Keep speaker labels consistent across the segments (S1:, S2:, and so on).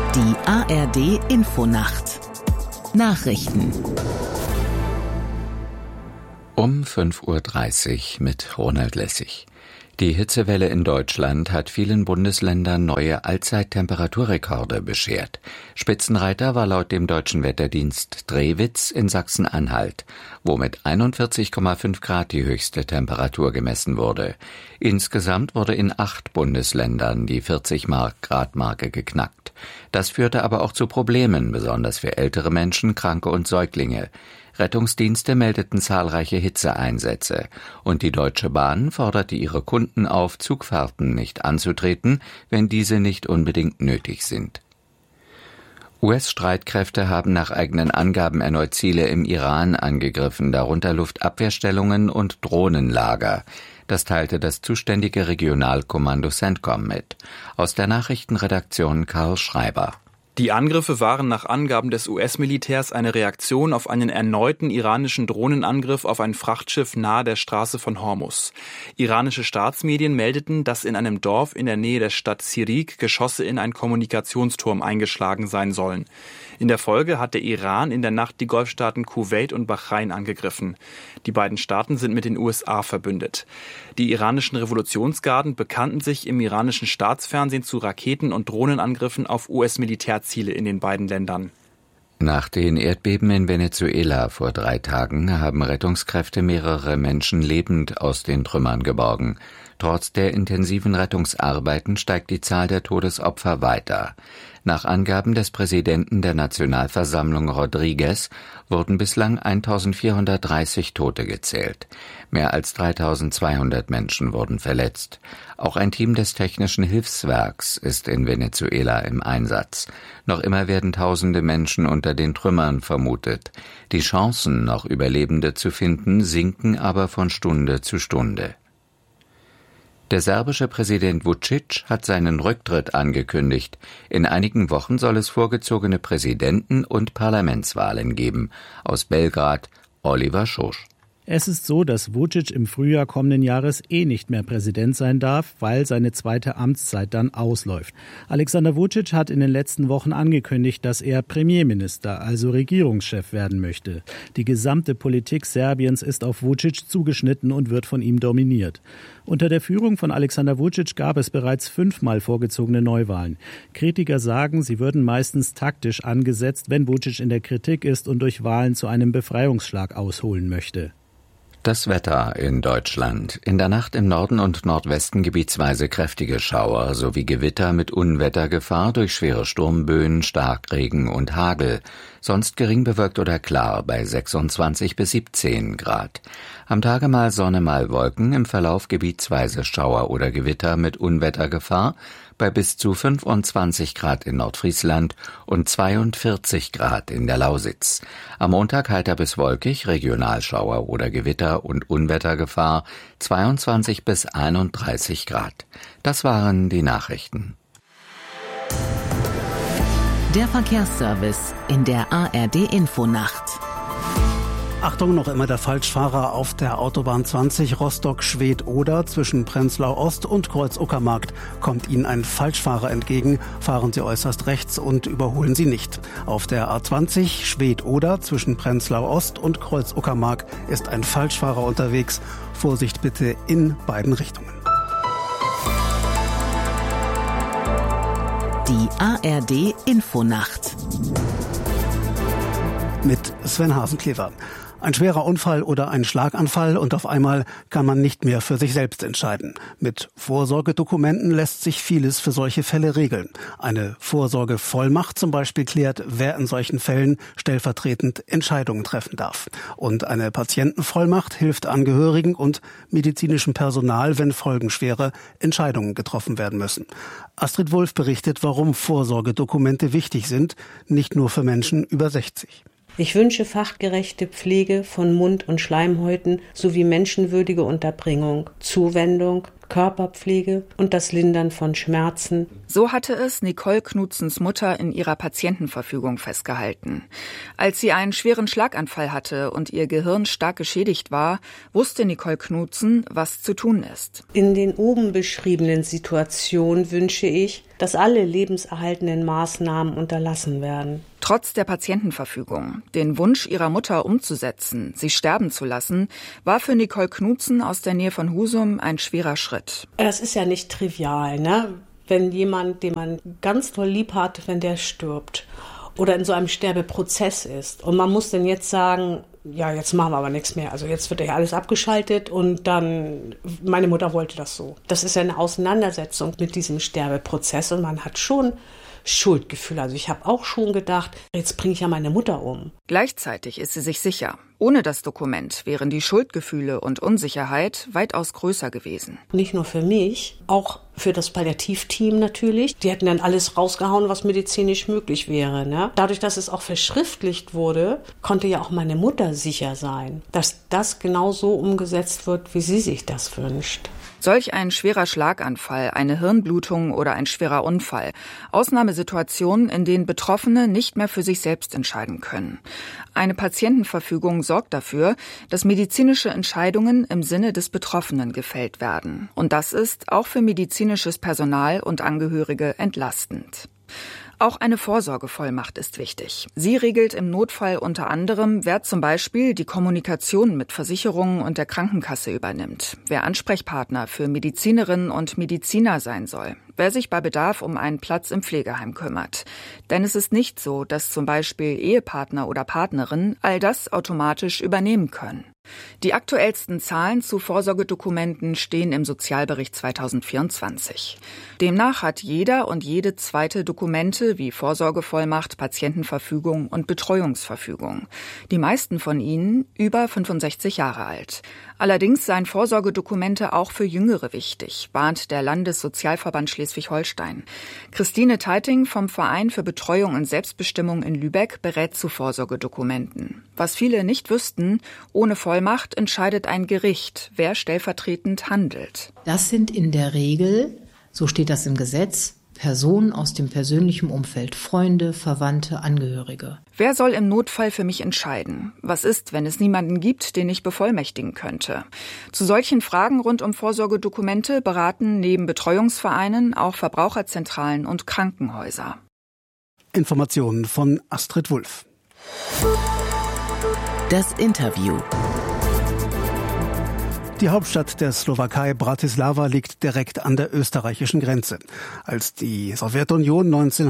S1: Die ARD-Infonacht. Nachrichten.
S2: Um 5:30 Uhr mit Ronald Lessig. Die Hitzewelle in Deutschland hat vielen Bundesländern neue Allzeittemperaturrekorde beschert. Spitzenreiter war laut dem Deutschen Wetterdienst Drewitz in Sachsen-Anhalt, wo mit 41,5 Grad die höchste Temperatur gemessen wurde. Insgesamt wurde in 8 Bundesländern die 40-Grad-Marke geknackt. Das führte aber auch zu Problemen, besonders für ältere Menschen, Kranke und Säuglinge. Rettungsdienste meldeten zahlreiche Hitzeeinsätze und die Deutsche Bahn forderte ihre Kunden auf, Zugfahrten nicht anzutreten, wenn diese nicht unbedingt nötig sind. US-Streitkräfte haben nach eigenen Angaben erneut Ziele im Iran angegriffen, darunter Luftabwehrstellungen und Drohnenlager. Das teilte das zuständige Regionalkommando CENTCOM mit. Aus der Nachrichtenredaktion Karl Schreiber.
S3: Die Angriffe waren nach Angaben des US-Militärs eine Reaktion auf einen erneuten iranischen Drohnenangriff auf ein Frachtschiff nahe der Straße von Hormuz. Iranische Staatsmedien meldeten, dass in einem Dorf in der Nähe der Stadt Sirik Geschosse in einen Kommunikationsturm eingeschlagen sein sollen. In der Folge hat der Iran in der Nacht die Golfstaaten Kuwait und Bahrain angegriffen. Die beiden Staaten sind mit den USA verbündet. Die iranischen Revolutionsgarden bekannten sich im iranischen Staatsfernsehen zu Raketen- und Drohnenangriffen auf US-Militärziele in den beiden Ländern.
S2: Nach den Erdbeben in Venezuela vor 3 Tagen haben Rettungskräfte mehrere Menschen lebend aus den Trümmern geborgen. Trotz der intensiven Rettungsarbeiten steigt die Zahl der Todesopfer weiter. Nach Angaben des Präsidenten der Nationalversammlung Rodriguez wurden bislang 1430 Tote gezählt. Mehr als 3200 Menschen wurden verletzt. Auch ein Team des Technischen Hilfswerks ist in Venezuela im Einsatz. Noch immer werden tausende Menschen unter den Trümmern vermutet. Die Chancen, noch Überlebende zu finden, sinken aber von Stunde zu Stunde. Der serbische Präsident Vučić hat seinen Rücktritt angekündigt. In einigen Wochen soll es vorgezogene Präsidenten- und Parlamentswahlen geben. Aus Belgrad, Oliver Schosch.
S4: Es ist so, dass Vučić im Frühjahr kommenden Jahres nicht mehr Präsident sein darf, weil seine zweite Amtszeit dann ausläuft. Alexander Vučić hat in den letzten Wochen angekündigt, dass er Premierminister, also Regierungschef werden möchte. Die gesamte Politik Serbiens ist auf Vučić zugeschnitten und wird von ihm dominiert. Unter der Führung von Alexander Vučić gab es bereits 5-mal vorgezogene Neuwahlen. Kritiker sagen, sie würden meistens taktisch angesetzt, wenn Vučić in der Kritik ist und durch Wahlen zu einem Befreiungsschlag ausholen möchte.
S2: Das Wetter in Deutschland. In der Nacht im Norden und Nordwesten gebietsweise kräftige Schauer sowie Gewitter mit Unwettergefahr durch schwere Sturmböen, Starkregen und Hagel. Sonst gering bewölkt oder klar bei 26 bis 17 Grad. Am Tage mal Sonne, mal Wolken, im Verlauf gebietsweise Schauer oder Gewitter mit Unwettergefahr bei bis zu 25 Grad in Nordfriesland und 42 Grad in der Lausitz. Am Montag heiter bis wolkig, Regionalschauer oder Gewitter und Unwettergefahr 22 bis 31 Grad. Das waren die Nachrichten.
S1: Der Verkehrsservice in der ARD-Infonacht.
S5: Achtung, noch immer der Falschfahrer auf der Autobahn 20 Rostock-Schwedt-Oder zwischen Prenzlau Ost und Kreuz-Uckermark. Kommt Ihnen ein Falschfahrer entgegen, fahren Sie äußerst rechts und überholen Sie nicht. Auf der A20 Schwedt-Oder zwischen Prenzlau Ost und Kreuz-Uckermark ist ein Falschfahrer unterwegs. Vorsicht bitte in beiden Richtungen.
S1: Die ARD-Infonacht.
S5: Mit Sven Hasenklever. Ein schwerer Unfall oder ein Schlaganfall und auf einmal kann man nicht mehr für sich selbst entscheiden. Mit Vorsorgedokumenten lässt sich vieles für solche Fälle regeln. Eine Vorsorgevollmacht zum Beispiel klärt, wer in solchen Fällen stellvertretend Entscheidungen treffen darf. Und eine Patientenvollmacht hilft Angehörigen und medizinischem Personal, wenn folgenschwere Entscheidungen getroffen werden müssen. Astrid Wulff berichtet, warum Vorsorgedokumente wichtig sind, nicht nur für Menschen über 60.
S6: Ich wünsche fachgerechte Pflege von Mund- und Schleimhäuten sowie menschenwürdige Unterbringung, Zuwendung, Körperpflege und das Lindern von Schmerzen.
S7: So hatte es Nicole Knutzens Mutter in ihrer Patientenverfügung festgehalten. Als sie einen schweren Schlaganfall hatte und ihr Gehirn stark geschädigt war, wusste Nicole Knutzen, was zu tun ist.
S6: In den oben beschriebenen Situationen wünsche ich, dass alle lebenserhaltenden Maßnahmen unterlassen werden.
S7: Trotz der Patientenverfügung, den Wunsch ihrer Mutter umzusetzen, sie sterben zu lassen, war für Nicole Knutzen aus der Nähe von Husum ein schwerer Schritt.
S6: Das ist ja nicht trivial, ne? Wenn jemand, den man ganz toll lieb hat, wenn der stirbt oder in so einem Sterbeprozess ist. Und man muss dann jetzt sagen, ja, jetzt machen wir aber nichts mehr. Also jetzt wird ja alles abgeschaltet und dann, meine Mutter wollte das so. Das ist ja eine Auseinandersetzung mit diesem Sterbeprozess und man hat schon Schuldgefühle. Also ich habe auch schon gedacht, jetzt bringe ich ja meine Mutter um.
S7: Gleichzeitig ist sie sich sicher. Ohne das Dokument wären die Schuldgefühle und Unsicherheit weitaus größer gewesen.
S6: Nicht nur für mich, auch für das Palliativteam natürlich. Die hätten dann alles rausgehauen, was medizinisch möglich wäre. Ne? Dadurch, dass es auch verschriftlicht wurde, konnte ja auch meine Mutter sicher sein, dass das genau so umgesetzt wird, wie sie sich das wünscht.
S7: Solch ein schwerer Schlaganfall, eine Hirnblutung oder ein schwerer Unfall. Ausnahmesituationen, in denen Betroffene nicht mehr für sich selbst entscheiden können. Eine Patientenverfügung sorgt dafür, dass medizinische Entscheidungen im Sinne des Betroffenen gefällt werden. Und das ist auch für medizinisches Personal und Angehörige entlastend. Auch eine Vorsorgevollmacht ist wichtig. Sie regelt im Notfall unter anderem, wer zum Beispiel die Kommunikation mit Versicherungen und der Krankenkasse übernimmt, wer Ansprechpartner für Medizinerinnen und Mediziner sein soll, wer sich bei Bedarf um einen Platz im Pflegeheim kümmert. Denn es ist nicht so, dass zum Beispiel Ehepartner oder Partnerin all das automatisch übernehmen können. Die aktuellsten Zahlen zu Vorsorgedokumenten stehen im Sozialbericht 2024. Demnach hat jeder und jede zweite Dokumente wie Vorsorgevollmacht, Patientenverfügung und Betreuungsverfügung. Die meisten von ihnen über 65 Jahre alt. Allerdings seien Vorsorgedokumente auch für Jüngere wichtig, warnt der Landessozialverband Schleswig-Holstein. Christine Teiting vom Verein für Betreuung und Selbstbestimmung in Lübeck berät zu Vorsorgedokumenten. Was viele nicht wüssten, ohne Vollmacht entscheidet ein Gericht, wer stellvertretend handelt.
S8: Das sind in der Regel, so steht das im Gesetz, Personen aus dem persönlichen Umfeld, Freunde, Verwandte, Angehörige.
S7: Wer soll im Notfall für mich entscheiden? Was ist, wenn es niemanden gibt, den ich bevollmächtigen könnte? Zu solchen Fragen rund um Vorsorgedokumente beraten neben Betreuungsvereinen auch Verbraucherzentralen und Krankenhäuser.
S5: Informationen von Astrid Wulff.
S1: Das Interview.
S5: Die Hauptstadt der Slowakei, Bratislava, liegt direkt an der österreichischen Grenze. Als die Sowjetunion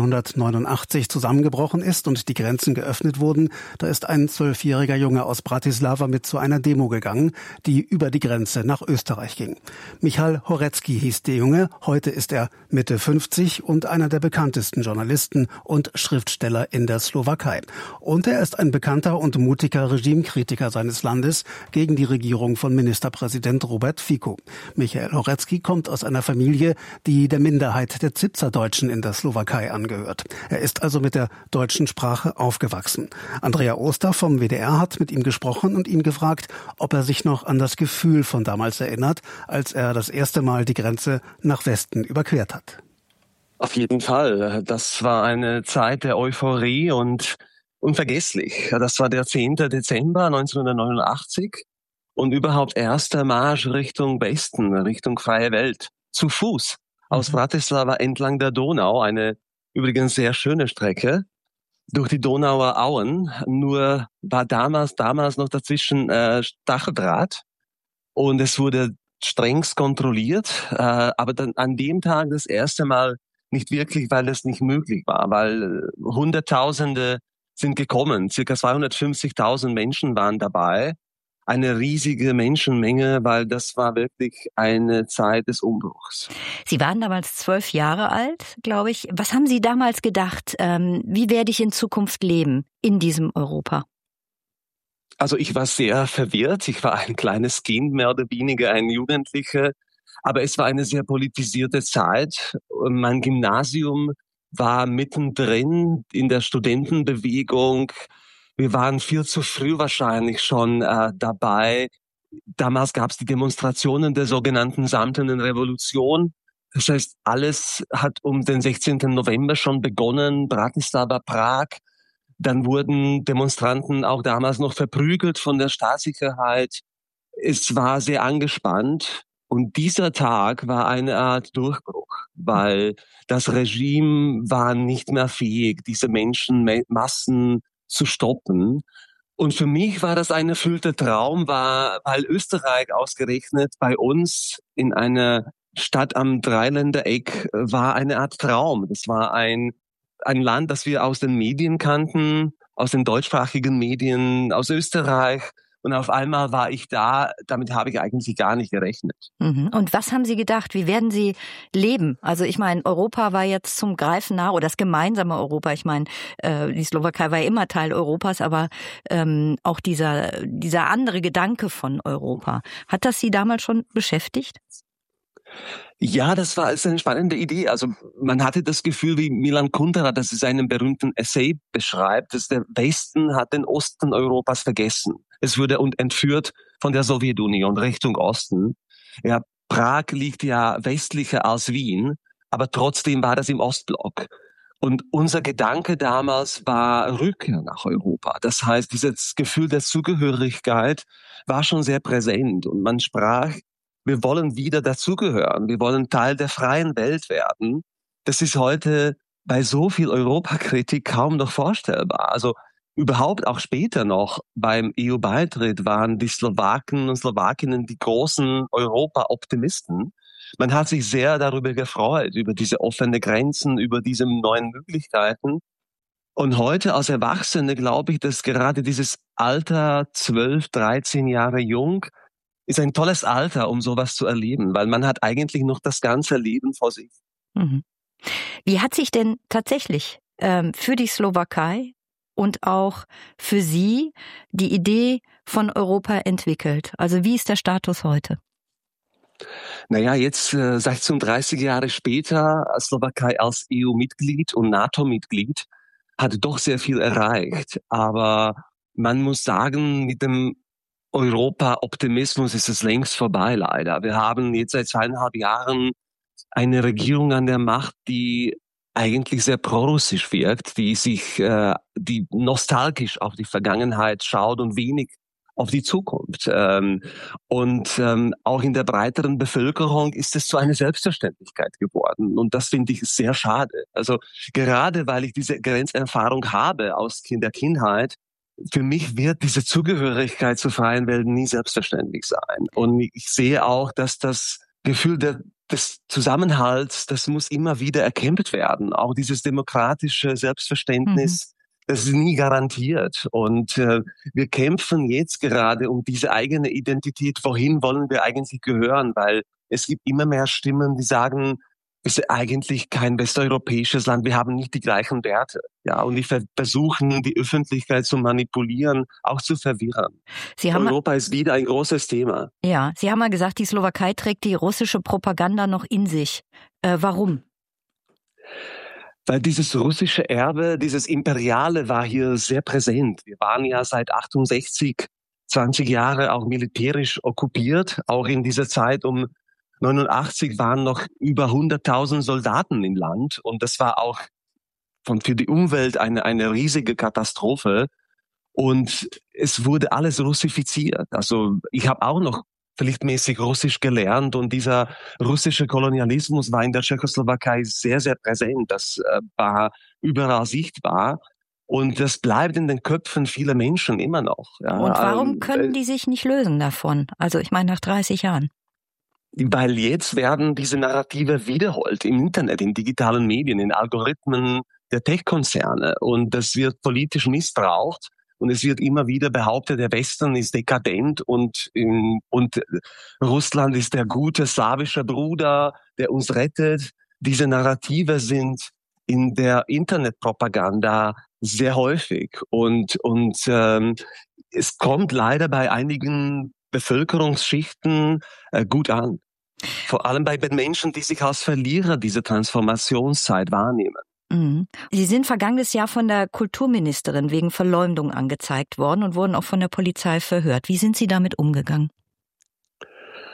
S5: 1989 zusammengebrochen ist und die Grenzen geöffnet wurden, da ist ein 12-jähriger Junge aus Bratislava mit zu einer Demo gegangen, die über die Grenze nach Österreich ging. Michal Horecki hieß der Junge, heute ist er Mitte 50 und einer der bekanntesten Journalisten und Schriftsteller in der Slowakei. Und er ist ein bekannter und mutiger Regimekritiker seines Landes gegen die Regierung von Ministerpräsident Robert Fico. Michal Horecki kommt aus einer Familie, die der Minderheit der Zipzer-Deutschen in der Slowakei angehört. Er ist also mit der deutschen Sprache aufgewachsen. Andrea Oster vom WDR hat mit ihm gesprochen und ihn gefragt, ob er sich noch an das Gefühl von damals erinnert, als er das erste Mal die Grenze nach Westen überquert hat.
S9: Auf jeden Fall. Das war eine Zeit der Euphorie und unvergesslich. Das war der 10. Dezember 1989. Und überhaupt erster Marsch Richtung Westen, Richtung freie Welt, zu Fuß, aus Bratislava entlang der Donau, eine übrigens sehr schöne Strecke, durch die Donauer Auen, nur war damals noch dazwischen Stacheldraht und es wurde strengst kontrolliert, aber dann an dem Tag das erste Mal nicht wirklich, weil es nicht möglich war, weil Hunderttausende sind gekommen, circa 250.000 Menschen waren dabei. Eine riesige Menschenmenge, weil das war wirklich eine Zeit des Umbruchs.
S10: Sie waren damals 12 Jahre alt, glaube ich. Was haben Sie damals gedacht? Wie werde ich in Zukunft leben in diesem Europa?
S9: Also ich war sehr verwirrt. Ich war ein kleines Kind, mehr oder weniger ein Jugendlicher. Aber es war eine sehr politisierte Zeit. Mein Gymnasium war mittendrin in der Studentenbewegung. Wir waren viel zu früh wahrscheinlich schon dabei, Damals gab es die Demonstrationen der sogenannten Samtenen Revolution. Das heißt, alles hat um den 16. November schon begonnen, Bratislava, Prag. Dann wurden Demonstranten auch damals noch verprügelt von der Staatssicherheit. Es war sehr angespannt. Und dieser Tag war eine Art Durchbruch, weil das Regime war nicht mehr fähig, diese Menschenmassen zu stoppen. Und für mich war das ein erfüllter Traum, weil Österreich ausgerechnet bei uns in einer Stadt am Dreiländereck war eine Art Traum. Das war ein Land, das wir aus den Medien kannten, aus den deutschsprachigen Medien, aus Österreich. Und auf einmal war ich da, damit habe ich eigentlich gar nicht gerechnet.
S10: Und was haben Sie gedacht? Wie werden Sie leben? Also ich meine, Europa war jetzt zum Greifen nah, oder das gemeinsame Europa. Ich meine, die Slowakei war ja immer Teil Europas, aber auch dieser andere Gedanke von Europa. Hat das Sie damals schon beschäftigt?
S9: Ja, das war eine spannende Idee. Also man hatte das Gefühl, wie Milan Kundera das in seinem berühmten Essay beschreibt, dass der Westen hat den Osten Europas vergessen. Es wurde entführt von der Sowjetunion Richtung Osten. Ja, Prag liegt ja westlicher als Wien, aber trotzdem war das im Ostblock. Und unser Gedanke damals war Rückkehr nach Europa. Das heißt, dieses Gefühl der Zugehörigkeit war schon sehr präsent. Und man sprach, wir wollen wieder dazugehören. Wir wollen Teil der freien Welt werden. Das ist heute bei so viel Europakritik kaum noch vorstellbar. Also überhaupt auch später noch beim EU-Beitritt waren die Slowaken und Slowakinnen die großen Europa-Optimisten. Man hat sich sehr darüber gefreut, über diese offenen Grenzen, über diese neuen Möglichkeiten. Und heute als Erwachsene glaube ich, dass gerade dieses Alter 12, 13 Jahre jung ist ein tolles Alter, um sowas zu erleben, weil man hat eigentlich noch das ganze Leben vor sich.
S10: Wie hat sich denn tatsächlich für die Slowakei und auch für Sie die Idee von Europa entwickelt? Also wie ist der Status heute?
S9: Naja, jetzt 36 Jahre später, Slowakei als EU-Mitglied und NATO-Mitglied, hat doch sehr viel erreicht. Aber man muss sagen, mit dem Europa-Optimismus ist es längst vorbei, leider. Wir haben jetzt seit 2,5 Jahren eine Regierung an der Macht, die eigentlich sehr prorussisch wirkt, die nostalgisch auf die Vergangenheit schaut und wenig auf die Zukunft. Und auch in der breiteren Bevölkerung ist es zu einer Selbstverständlichkeit geworden. Und das finde ich sehr schade. Also gerade weil ich diese Grenzerfahrung habe aus der Kindheit, für mich wird diese Zugehörigkeit zur freien Welt nie selbstverständlich sein. Und ich sehe auch, dass das Gefühl des Zusammenhalts, das muss immer wieder erkämpft werden. Auch dieses demokratische Selbstverständnis, das ist nie garantiert. Und wir kämpfen jetzt gerade um diese eigene Identität. Wohin wollen wir eigentlich gehören? Weil es gibt immer mehr Stimmen, die sagen, es ist eigentlich kein westeuropäisches Land. Wir haben nicht die gleichen Werte. Ja, und die versuchen, die Öffentlichkeit zu manipulieren, auch zu verwirren. Europa ist wieder ein großes Thema.
S10: Ja, Sie haben mal gesagt, die Slowakei trägt die russische Propaganda noch in sich. Warum?
S9: Weil dieses russische Erbe, dieses Imperiale war hier sehr präsent. Wir waren ja seit 68, 20 Jahre auch militärisch okkupiert. Auch in dieser Zeit um 89 waren noch über 100.000 Soldaten im Land. Und das war auch für die Umwelt eine riesige Katastrophe. Und es wurde alles russifiziert. Also ich habe auch noch pflichtmäßig Russisch gelernt. Und dieser russische Kolonialismus war in der Tschechoslowakei sehr, sehr präsent. Das war überall sichtbar. Und das bleibt in den Köpfen vieler Menschen immer noch. Ja.
S10: Und warum können die sich nicht lösen davon? Also ich meine nach 30 Jahren.
S9: Weil jetzt werden diese Narrative wiederholt im Internet, in digitalen Medien, in Algorithmen der Tech-Konzerne. Und das wird politisch missbraucht. Und es wird immer wieder behauptet, der Westen ist dekadent und Russland ist der gute slawische Bruder, der uns rettet. Diese Narrative sind in der Internetpropaganda sehr häufig. Und es kommt leider bei einigen Bevölkerungsschichten gut an. Vor allem bei den Menschen, die sich als Verlierer dieser Transformationszeit wahrnehmen.
S10: Sie sind vergangenes Jahr von der Kulturministerin wegen Verleumdung angezeigt worden und wurden auch von der Polizei verhört. Wie sind Sie damit umgegangen?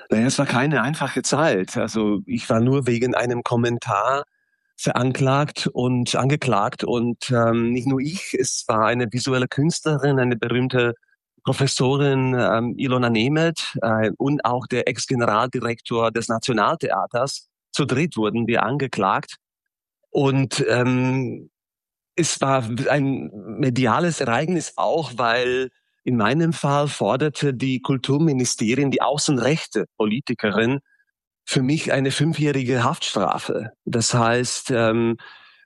S9: Naja, es war keine einfache Zeit. Also ich war nur wegen einem Kommentar angeklagt und nicht nur ich, es war eine visuelle Künstlerin, eine berühmte Professorin Ilona Nemeth und auch der Ex-Generaldirektor des Nationaltheaters. Zu dritt wurden wir angeklagt. Und es war ein mediales Ereignis auch, weil in meinem Fall forderte die Kulturministerin, die außenrechte Politikerin, für mich eine 5-jährige Haftstrafe. Das heißt,